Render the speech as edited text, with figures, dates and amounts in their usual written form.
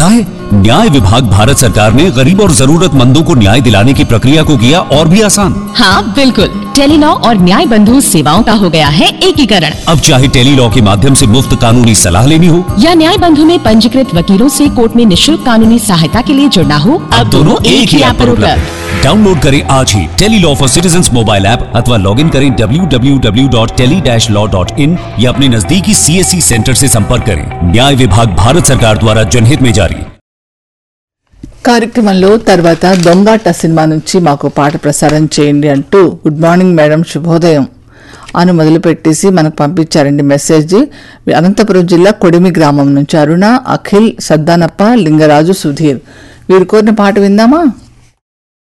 है, न्याय विभाग भारत सरकार ने गरीब और जरूरतमंदों को न्याय दिलाने की प्रक्रिया को किया और भी आसान। हाँ बिल्कुल, टेलीलॉ और न्याय बंधु सेवाओं का हो गया है एकीकरण। अब चाहे टेलीलॉ के माध्यम से मुफ्त कानूनी सलाह लेनी हो या न्याय बंधु में पंजीकृत वकीलों से कोर्ट में निःशुल्क कानूनी सहायता के लिए जुड़ना हो, अब दोनों एक ही ऐप पर उपलब्ध। डाउनलोड करें आज ही Tele-Law for citizens mobile app अथवा लॉग इन करें www.tele-law.in या अपने नजदीकी CSC सेंटर से संपर्क करें। न्याय विभाग भारत सरकार द्वारा जनहित में जारी। కార్యక్రమంలో తర్వాత దొంగాట సినిమా నుంచి మాకు పాట ప్రసారం చేయండి అంటూ గుడ్ మార్నింగ్ మేడం శుభోదయం అని మొదలుపెట్టేసి మనకు పంపించారండి మెసేజ్. అనంతపురం జిల్లా కొడిమి గ్రామం నుంచి అరుణ, అఖిల్, సద్దానప్ప, లింగరాజు, సుధీర్ వీరు కోరిన పాట విందామా?